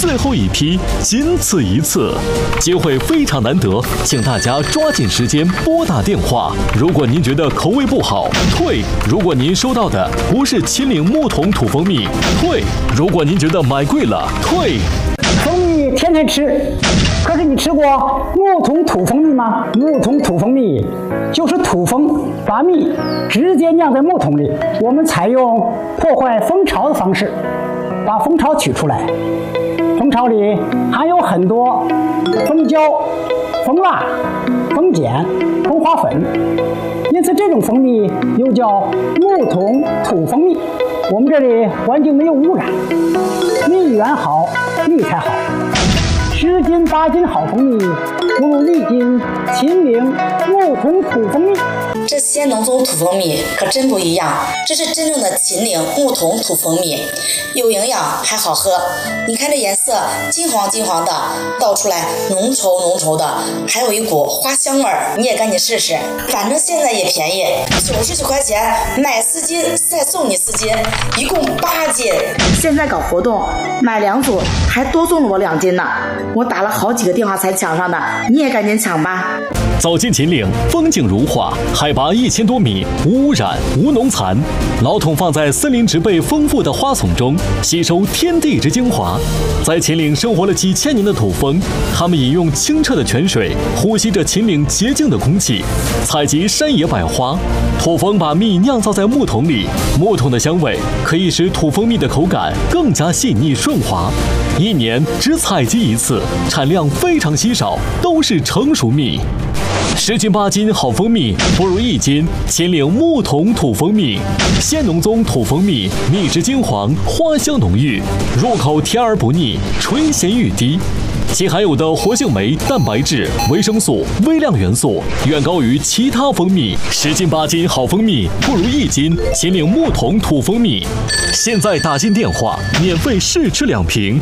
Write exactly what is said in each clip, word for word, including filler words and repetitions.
最后一批，仅此一次，机会非常难得，请大家抓紧时间拨打电话。如果您觉得口味不好，退；如果您收到的不是秦岭木桶土蜂蜜，退；如果您觉得买贵了，退。 蜂蜜天天吃，可是你吃过木桶土蜂蜜吗？木桶土蜂蜜就是土蜂把蜜直接酿在木桶里，我们采用破坏蜂巢的方式把蜂巢取出来。蜂巢里含有很多蜂胶、蜂蜡、蜂碱、蜂花粉，因此这种蜂蜜又叫木桶土蜂蜜。我们这里环境没有污染，蜜源好，蜜才好。十斤八斤好蜂蜜，不如一斤秦岭木桶土蜂蜜。 这鲜农宗土蜂蜜可真不一样，这是真正的秦岭木桶土蜂蜜，有营养还好喝。你看这颜色金黄金黄的，倒出来浓稠浓稠的，还有一股花香味儿。你也赶紧试试，反正现在也便宜，九十九块钱买四斤，再送你四斤，一共八斤。现在搞活动，买两组还多送了我两斤呢。我打了好几个电话才抢上的，你也赶紧抢吧。 走进秦岭，风景如画，海拔一千多米，无污染，无农残。老桶放在森林植被丰富的花丛中，吸收天地之精华。在秦岭生活了几千年的土蜂，它们饮用清澈的泉水，呼吸着秦岭洁净的空气，采集山野百花。土蜂把蜜酿造在木桶里，木桶的香味可以使土蜂蜜的口感更加细腻顺滑。一年只采集一次，产量非常稀少，都是成熟蜜。十斤八斤好蜂蜜，不如一斤秦岭木桶土蜂蜜。鲜农宗土蜂蜜，蜜质金黄，花香浓郁，入口甜而不腻，醇咸欲滴。其含有的活性酶、蛋白质、维生素、微量元素远高于其他蜂蜜。十斤八斤好蜂蜜，不如一斤秦岭木桶土蜂蜜。现在打进电话，免费试吃两瓶。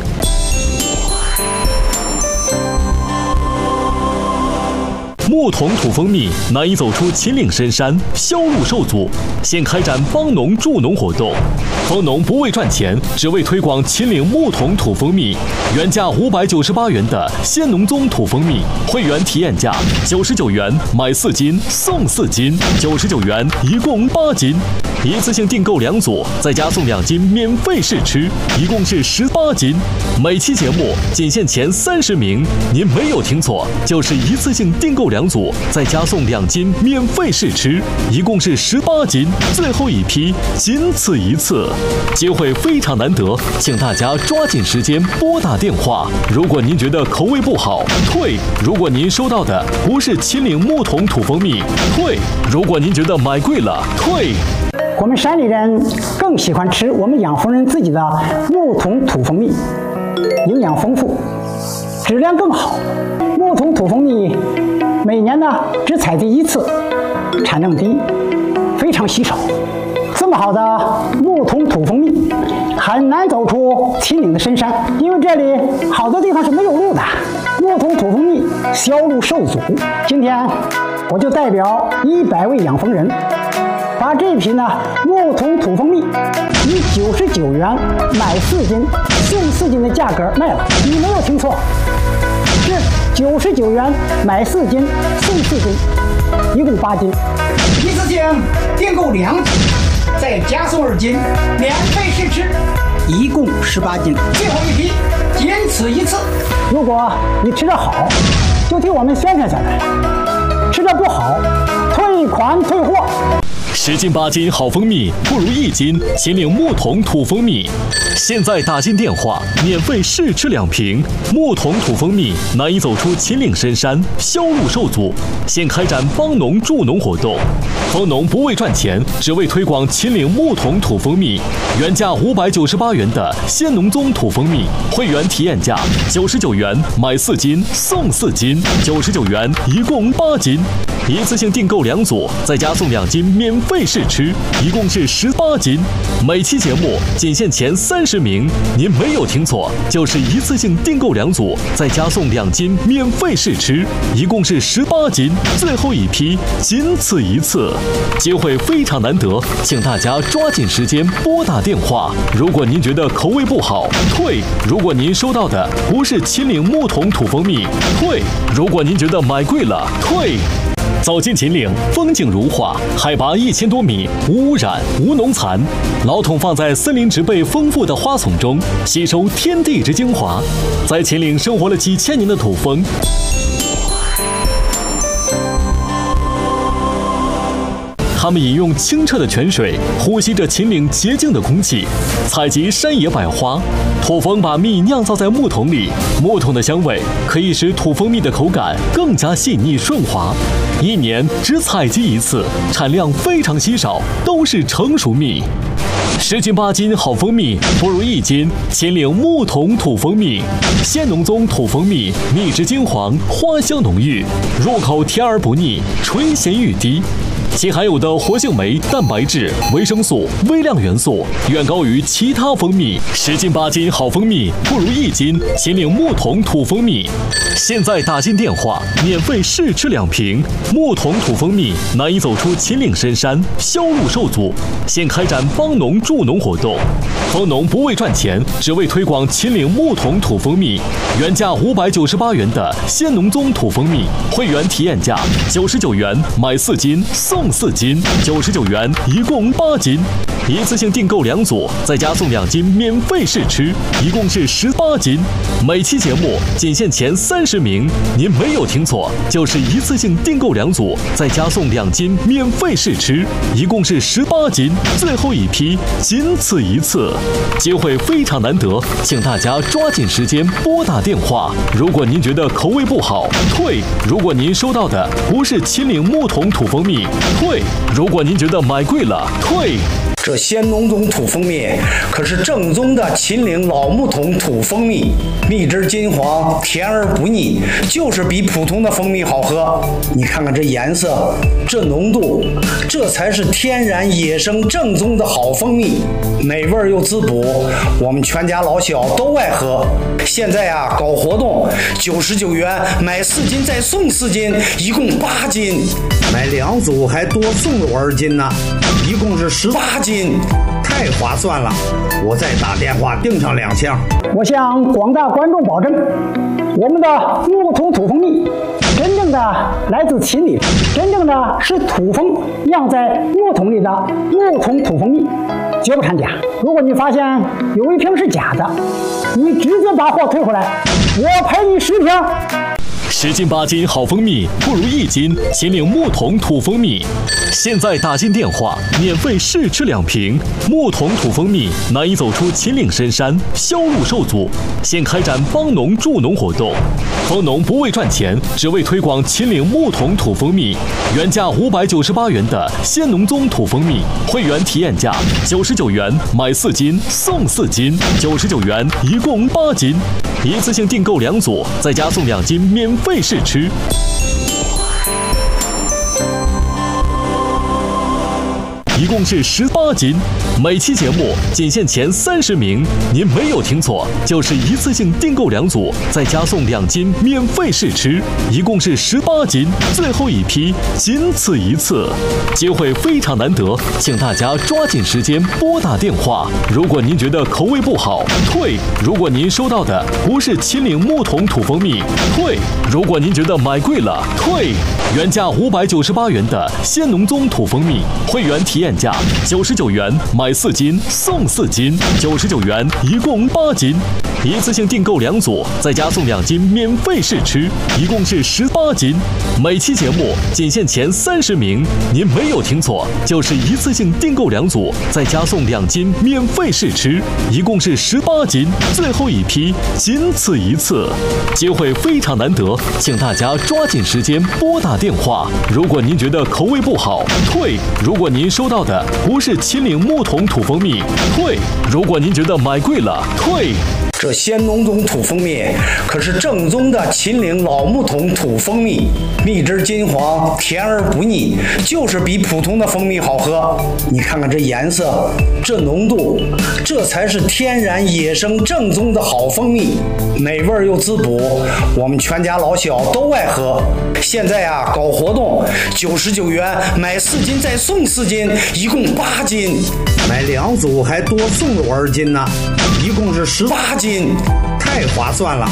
木桶土蜂蜜难以走出秦岭深山，销路受阻，现开展帮农助农活动。蜂农不为赚钱，只为推广秦岭木桶土蜂蜜。原价五百九十八元的鲜农宗土蜂蜜，会员体验价九十九元，买四斤送四斤，九十九元一共八斤。一次性订购两组，再加送两斤免费试吃，一共是十八斤。每期节目仅限前三十名，您没有听错，就是一次性订购两组，再加送两斤免费试吃，一共是十八斤。最后一批，仅此一次，机会非常难得，请大家抓紧时间拨打电话。如果您觉得口味不好，退；如果您收到的不是秦岭木桶土蜂蜜，退；如果您觉得买贵了，退。 我们山里人更喜欢吃我们养蜂人自己的木桶土蜂蜜，营养丰富，质量更好。木桶土蜂蜜每年呢只采集一次，产量低，非常稀少。这么好的木桶土蜂蜜很难走出秦岭的深山，因为这里好多地方是没有路的，木桶土蜂蜜销路受阻。今天我就代表一百位养蜂人，把这瓶呢木桶土蜂蜜以九十九元买四斤送四斤的价格卖了。你没有听错，是九十九元买四斤送四斤，一共八斤。一次性订购两斤，再加送二斤，免费试吃，一共十八斤。最后一批，仅此一次。如果你吃得好，就替我们宣传下来；吃得不好，退款退货。 十斤八斤好蜂蜜，不如一斤秦岭木桶土蜂蜜。现在打进电话，免费试吃两瓶。木桶土蜂蜜难以走出秦岭深山，销路受阻，现开展帮农助农活动。蜂农不为赚钱，只为推广秦岭木桶土蜂蜜。原价五百九十八元的鲜农宗土蜂蜜，会员体验价九十九元，买四斤送四斤，九十九元一共八斤。一次性订购两组，再加送两斤免费费试吃，一共是十八斤。每期节目仅限前三十名，您没有听错，就是一次性订购两组，再加送两斤免费试吃，一共是十八斤。最后一批仅此一次，机会非常难得，请大家抓紧时间拨打电话。如果您觉得口味不好，退；如果您收到的不是秦岭木桶土蜂蜜，退；如果您觉得买贵了，退。走进秦岭，风景如画，海拔一千多米，无污染、无农残。老桶放在森林植被丰富的花丛中，吸收天地之精华。在秦岭生活了几千年的土蜂，他们饮用清澈的泉水，呼吸着秦岭洁净的空气，采集山野百花。土蜂把蜜酿造在木桶里，木桶的香味可以使土蜂蜜的口感更加细腻顺滑。一年只采集一次，产量非常稀少，都是成熟蜜。十斤八斤好蜂蜜，不如一斤秦岭木桶土蜂蜜。鲜浓棕土蜂蜜，蜜质金黄，花香浓郁，入口甜而不腻，醇咸欲滴。其含有的活性酶、蛋白质、维生素、微量元素远高于其他蜂蜜。十斤八斤好蜂蜜，不如一斤秦岭木桶土蜂蜜。现在打进电话，免费试吃两瓶木桶土蜂蜜，难以走出秦岭深山，销路受阻。现开展帮农助农活动，蜂农不为赚钱，只为推广秦岭木桶土蜂蜜。原价五百九十八元的鲜浓棕土蜂蜜，会员体验价九十九元，买四斤送四斤，九十九元，一共八斤。一次性订购两组，再加送两斤免费试吃，一共是十八斤。每期节目仅限前三十名，您没有听错，就是一次性订购两组，再加送两斤免费试吃，一共是十八斤。最后一批仅此一次，机会非常难得，请大家抓紧时间拨打电话。如果您觉得口味不好，退；如果您收到的不是秦岭木桶土蜂蜜，退；如果您觉得买贵了，退。 这鲜浓棕土蜂蜜可是正宗的秦岭老木桶土蜂蜜，蜜汁金黄，甜而不腻，就是比普通的蜂蜜好喝。你看看这颜色，这浓度，这才是天然野生正宗的好蜂蜜，美味又滋补，我们全家老小都爱喝。现在啊，搞活动，九十九元买四斤再送四斤，一共八斤，买两组还多送了我二斤呢，一共是十八斤。太划算了，我再打电话订上两箱。 我向广大观众保证，我们的木桶土蜂蜜真正的来自秦岭，真正的是土蜂酿在木桶里的木桶土蜂蜜，绝不掺假。如果你发现有一瓶是假的，你直接把货退回来，我赔你十瓶。 十斤八斤好蜂蜜，不如一斤秦岭木桶土蜂蜜。现在打进电话，免费试吃两瓶木桶土蜂蜜，难以走出秦岭深山，销路受阻。现开展帮农助农活动，蜂农不为赚钱，只为推广秦岭木桶土蜂蜜。原价五百九十八元的鲜浓棕土蜂蜜，会员体验价九十九元，买四斤送四斤，九十九元，一共八斤。一次性订购两组，再加送两斤免费试吃。一共是十八斤。每期节目仅限前三十名，您没有听错，就是一次性订购两组，再加送两斤免费试吃，一共是十八斤。最后一批仅此一次，机会非常难得，请大家抓紧时间拨打电话。如果您觉得口味不好，退；如果您收到的不是秦岭木桶土蜂蜜，退；如果您觉得买贵了，退。原价五百九十八元的鲜浓棕土蜂蜜，会员体验价九十九元，买四斤送四斤，九十九元，一共八斤。一次性订购两组，再加送两斤免费试吃，一共是十八斤。每期节目仅限前三十名，您没有听错，就是一次性订购两组，再加送两斤免费试吃，一共是十八斤。最后一批仅此一次，机会非常难得，请大家抓紧时间拨打电话。如果您觉得口味不好，退；如果您收到的不是秦岭木桶土蜂蜜，退；如果您觉得买贵了，退。 这鲜浓种土蜂蜜可是正宗的秦岭老木桶土蜂蜜，蜜汁金黄，甜而不腻，就是比普通的蜂蜜好喝。你看看这颜色，这浓度，这才是天然野生正宗的好蜂蜜，美味又滋补，我们全家老小都爱喝。现在啊，搞活动，九十九元买四斤再送四斤，一共八斤， 买两组还多送了我二斤呢，一共是十八斤， 太划算了。